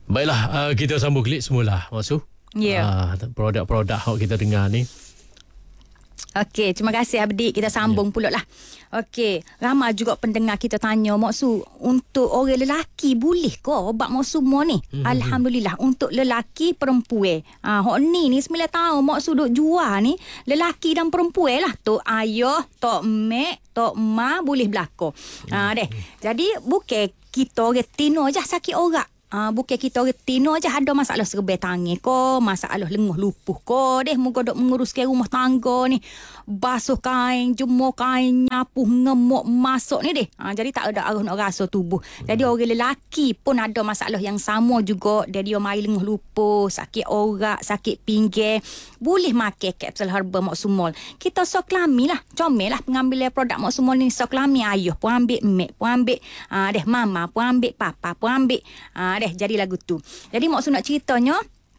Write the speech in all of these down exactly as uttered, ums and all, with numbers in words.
Baiklah, uh, kita sambung klik semula, Maksud. Ya. Yeah. Uh, produk-produk yang kita dengar ni. Okey, terima kasih Abdi. Kita sambung yeah. pula lah. Okey, ramai juga pendengar kita tanya, Moksu, untuk orang lelaki boleh ke obat Moksu semua ni? Mm-hmm. Alhamdulillah, untuk lelaki perempuan. Ah, hok ni ni sembilan tahun Moksu duk jual ni, lelaki dan perempuan lah. Tok ayah, tok mek, tok ma boleh berlaku. Mm-hmm. Ah deh. Jadi bukan kita orang tino je sakit orang. Ah, bukan kita orang tino je ada masalah serba tangan ko, masalah lenguh lupuh ko, deh muka dok menguruskan rumah tangga ni, basuh kain, jemur kain, nyapu, ngemuk, masuk ni deh. Ah, jadi tak ada arah nak rasa tubuh. Jadi orang lelaki pun ada masalah yang sama juga. Dia dia mai lenguh lupuh, sakit orak, sakit pinggir, boleh makan kapsul herba Moksumol. Kita soklami lah, comel lah pengambilan produk Moksumol ni. Soklami ayah pun ambil, mek pun ambil, ah, deh mama pun ambil, papa pun ambil. Ah, deh jadi lagu tu. Jadi maksud nak ceritanya,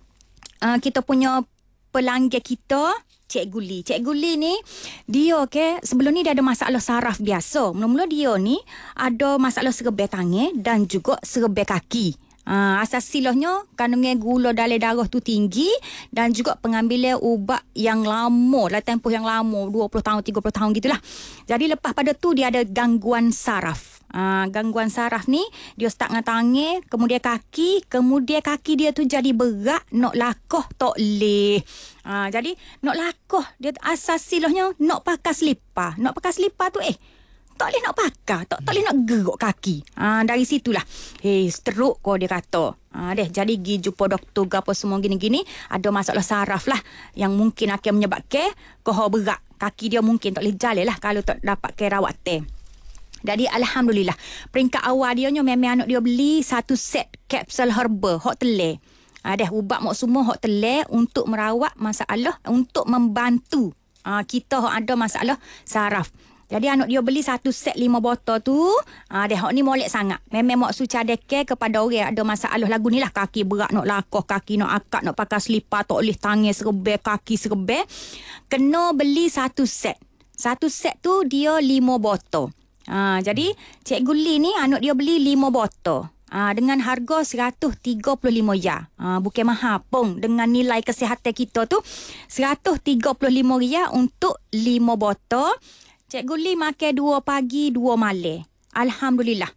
uh, kita punya pelanggan kita Cik Guli. Cik Guli ni dia ke sebelum ni dia ada masalah saraf biasa. Mula-mula dia ni ada masalah serba tangan dan juga serba kaki. Uh, asas silahnya kandungan gula dalam darah tu tinggi dan juga pengambilan ubat yang lama, dalam tempoh yang lama, dua puluh tahun, tiga puluh tahun gitulah. Jadi lepas pada tu dia ada gangguan saraf. Uh, gangguan saraf ni dia start dengan tangan, kemudian kaki, kemudian kaki dia tu jadi berat, nak lakoh tak leh. Uh, jadi nak lakoh dia asas silahnya nak pakai selipar. Nak pakai selipar tu eh tak boleh nak pakai, tak, tak boleh nak geruk kaki. Ha, dari situlah. Hei, stroke kau dia kata. Ha, deh, jadi pergi jumpa doktor ke apa semua gini-gini, ada masalah saraf lah yang mungkin akan menyebabkan kohor berat. Kaki dia mungkin tak boleh jalan lah kalau tak dapat ke rawatan. Jadi Alhamdulillah, peringkat awal dia memang anak dia beli satu set kapsul herba, hot telur. Ha, deh, ubat mok semua hot telur untuk merawat masalah, untuk membantu ha, kita ada masalah saraf. Jadi anak dia beli satu set lima botol tu. Ah, dia hok ni molek sangat. Memang maksud cadeke kepada orang ada masalah lagu ni lah. Kaki berat nak lakoh, kaki nak akak, nak pakai selipar, tak boleh tangan serba, kaki serba. Kena beli satu set. Satu set tu dia lima botol. Ah, jadi Cik Guli ni anak dia beli lima botol. Ah, dengan harga seratus tiga puluh lima ringgit. Ah, bukan mahal pun. Dengan nilai kesihatan kita tu seratus tiga puluh lima ringgit untuk lima botol. Cik Guli makan dua pagi, dua malam. Alhamdulillah.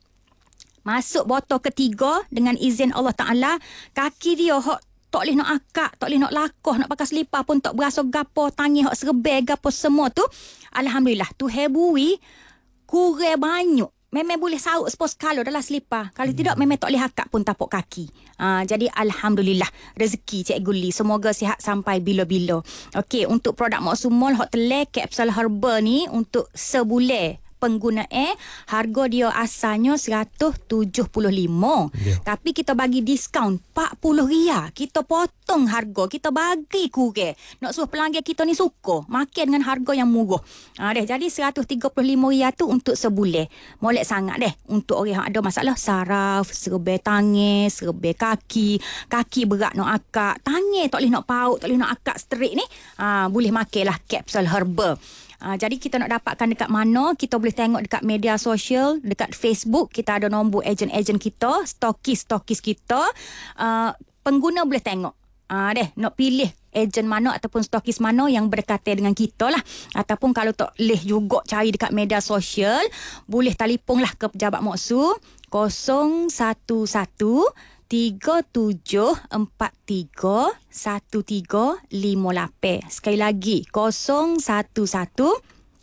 Masuk botol ketiga dengan izin Allah Ta'ala. Kaki dia hok tak boleh nak akak, tak boleh nak lakoh, nak pakai selipar pun tak berasa gapo, tangan hok serba gapo semua tu. Alhamdulillah. Tu hebui kurang banyak. Memang boleh sauk sepos kalau dalam selipar. Kalau hmm. tidak, memang tak boleh hakak pun tapuk kaki. Uh, jadi Alhamdulillah. Rezeki Cik Guli. Semoga sihat sampai bila-bila. Okey, untuk produk Moksumol Hot Telur kapsul herba ni untuk sebulan penggunaan, harga dia asalnya seratus tujuh puluh lima. Yeah. Tapi kita bagi diskaun empat puluh ringgit. Kita potong harga, kita bagi kurang. Nak suruh pelanggan kita ni suka makan dengan harga yang murah. Ha, deh, jadi seratus tiga puluh lima ringgit tu untuk sebulan. Molek sangat deh untuk orang yang ada masalah saraf, serba tangan, serba kaki, kaki berat nak akak, tangan tak boleh nak pauk, tak boleh nak akak straight ni. Ha, boleh makanlah kapsul herba. Uh, jadi kita nak dapatkan dekat mana, kita boleh tengok dekat media sosial, dekat Facebook, kita ada nombor ejen-ejen kita, stokis-stokis kita. Uh, pengguna boleh tengok. Uh, deh, nak pilih ejen mana ataupun stokis mana yang berdekatan dengan kita lah. Ataupun kalau tak boleh juga cari dekat media sosial, boleh telefon lah ke pejabat Moksu kosong satu satu tiga tujuh empat tiga satu tiga lima lapan. Sekali lagi kosong satu satu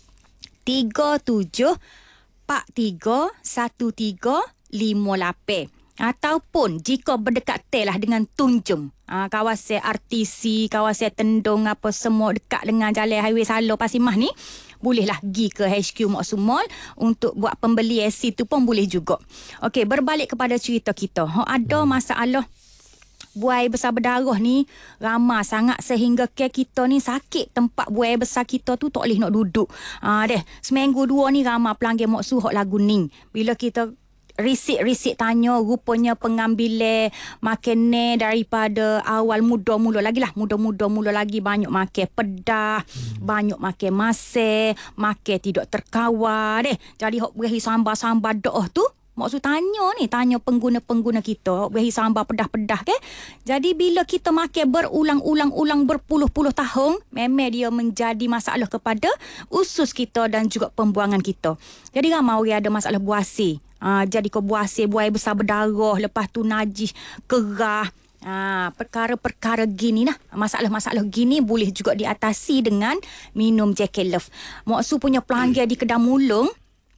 tiga tujuh empat tiga satu tiga lima lapan. Ataupun jika berdekatan lah dengan Tunjung, ha, kawasan R T C, kawasan Tendung apa semua dekat dengan jalan highway Salo Pasimah ni, bolehlah pergi ke H Q Moksumol untuk buat pembeli A C tu pun boleh juga. Okey, berbalik kepada cerita kita. Ha, ada masalah buai besar berdarah ni ramai sangat sehingga ke kita ni sakit tempat buai besar kita tu tak boleh nak duduk. Ah, deh, seminggu dua ni ramai pelanggan Moksu hok lagu ni. Bila kita risik-risik tanya, rupanya pengambilan makanan daripada awal muda mula lagi lah. Muda-muda mula lagi banyak makan pedas, hmm. banyak makan masak, makan tidak terkawal deh. Jadi hok beri sambar-sambar doh tu, Maksud tanya ni, tanya pengguna-pengguna kita, beri sambal pedah-pedah ke. Jadi bila kita makan berulang-ulang-ulang berpuluh-puluh tahun, memang dia menjadi masalah kepada usus kita dan juga pembuangan kita. Jadi ramai orang ada masalah buasi. Ha, jadi kau buasi, buai besar berdarah, lepas tu najis, kerah. Ha, perkara-perkara gini nah, masalah-masalah gini boleh juga diatasi dengan minum J K Love. Maksud punya pelanggan di Kedah Mulung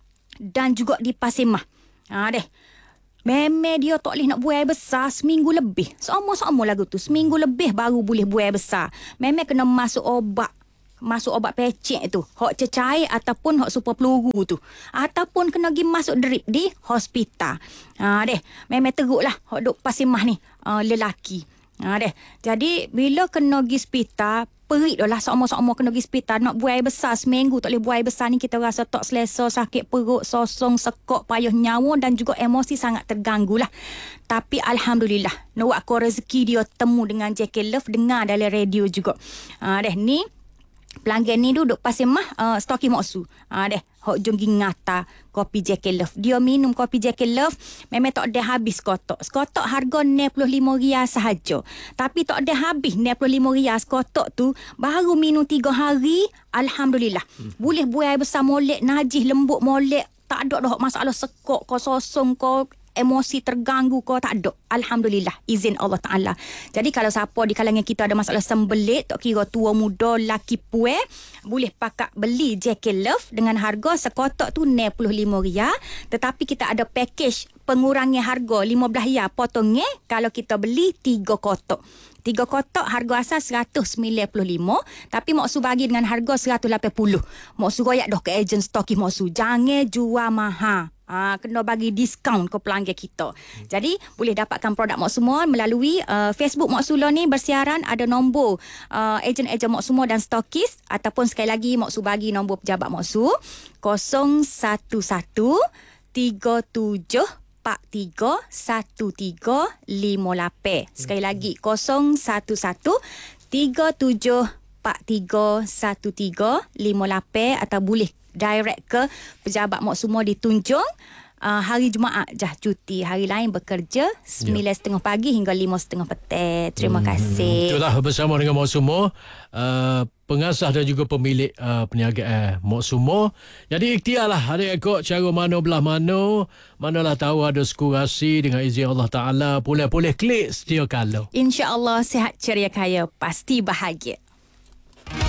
dan juga di Pasir Mah. Ha deh. Memang dia tak boleh nak buai besar seminggu lebih. Sama-sama lagu tu. Seminggu lebih baru boleh buai besar. Memang kena masuk obat. Masuk obat pecek tu. Hak cecair ataupun hak super peluru tu. Ataupun kena pergi masuk drip di hospital. Ha deh. Memang teruk lah hak duk Pasir Mah ni. Uh, lelaki. Ha deh. Jadi bila kena pergi hospital, perit dah lah sama-sama kena pergi hospital. Nak buai besar seminggu tak boleh buai besar ni, kita rasa tak selesa, sakit perut, sosong, sekok, payah nyawa dan juga emosi sangat terganggu lah. Tapi Alhamdulillah, nak ko rezeki dia temu dengan J K Love, dengar dalam radio juga. Ha deh ni pelanggan ni duduk Pasir Mah, uh, stoki moksu. Ha deh, hok jom gi ngata kopi J K Love. Dia minum kopi J K Love memang tak ada habis kotak. Sekotak harga enam puluh lima ringgit sahaja. Tapi tak ada habis enam puluh lima ringgit sekotak tu, baru minum tiga hari, alhamdulillah. Hmm. Boleh buai besar molek, najis lembut molek, tak ada dah masalah sekok ko sosong ko emosi terganggu kau, tak ada. Alhamdulillah, izin Allah Ta'ala. Jadi kalau siapa di kalangan kita ada masalah sembelit, tak kira tua muda laki puan, boleh pakai beli J K Love dengan harga sekotak tu enam puluh lima ringgit. Tetapi kita ada package pengurangan harga lima belas ringgit potongnya kalau kita beli tiga kotak. Tiga kotak harga asal seratus sembilan puluh lima, tapi maksud bagi dengan harga seratus lapan puluh. Maksud royak dah ke ejen stoki maksud. Jangan jual mahal. Ha, kena bagi diskaun ke pelanggan kita. Jadi boleh dapatkan produk Mak Semua melalui uh, Facebook Mak Sula ni bersiaran, ada nombor uh, ejen-ejen Mak Semua dan stokis, ataupun sekali lagi Mak Su bagi nombor pejabat Mak Su kosong satu satu tiga tujuh empat tiga satu tiga lima lapan. Sekali lagi kosong satu satu tiga tujuh empat tiga satu tiga lima lapan, atau boleh direct ke pejabat Mak Semua di Tunjung. Uh, hari Jumaat jah cuti, hari lain bekerja sembilan setengah pagi hingga lima setengah petang. Terima hmm, kasih. Itulah bersama dengan Mak Semua, uh, pengasas dan juga pemilik uh, perniagaan Mak Semua. Jadi ikhtiarlah adik-adik cara mana belah mana, manalah tahu ada sekurasi dengan izin Allah Ta'ala, boleh-boleh klik setia kalau. InsyaAllah sihat ceria kaya, pasti bahagia.